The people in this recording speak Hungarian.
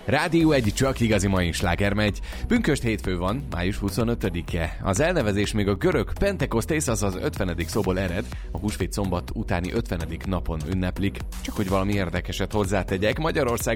Rádió egy csak igazi mai sláger megy. Pünkösd hétfő van, május 25-e. Az elnevezés még a görög Pentekosztész, azaz 50. szóból ered, a húsvét szombat utáni 50. napon ünneplik. Csak hogy valami érdekeset hozzátegyek, Magyarország